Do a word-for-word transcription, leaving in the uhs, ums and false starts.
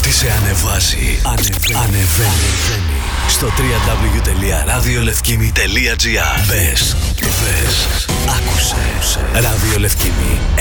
Ό,τι σε ανεβάζει, ανεβαίνει. Ανεβαίνει. Στο double-u double-u double-u τελεία ραδιολευκήμι τελεία τζι άρ. Μπες, μπες, άκουσε. Ραδιολευκήμι.